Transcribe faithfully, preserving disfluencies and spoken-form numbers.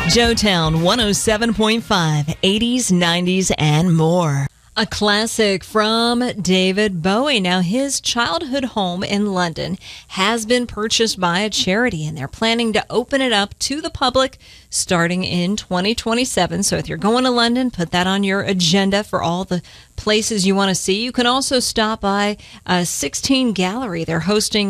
Joetown one oh seven point five, eighties, nineties, and more. A classic from David Bowie. Now, his childhood home in London has been purchased by a charity, and they're planning to open it up to the public starting in twenty twenty-seven. So if you're going to London, put that on your agenda for all the places you want to see. You can also stop by uh, sixteen Gallery. They're hosting